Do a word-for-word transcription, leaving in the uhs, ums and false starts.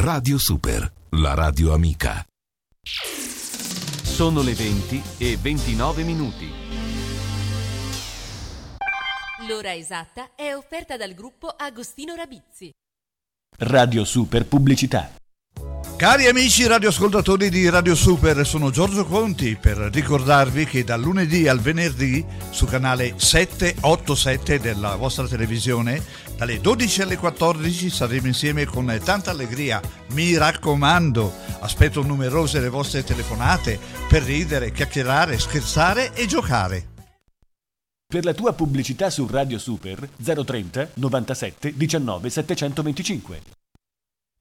Radio Super, la radio amica. Sono le venti e ventinove minuti. L'ora esatta è offerta dal gruppo Agostino Rabizzi. Radio Super Pubblicità. Cari amici radioascoltatori di Radio Super, sono Giorgio Conti per ricordarvi che dal lunedì al venerdì su canale sette otto sette della vostra televisione dalle dodici alle quattordici saremo insieme con tanta allegria. Mi raccomando, aspetto numerose le vostre telefonate per ridere, chiacchierare, scherzare e giocare. Per la tua pubblicità su Radio Super zero trenta novantasette diciannove settecentoventicinque.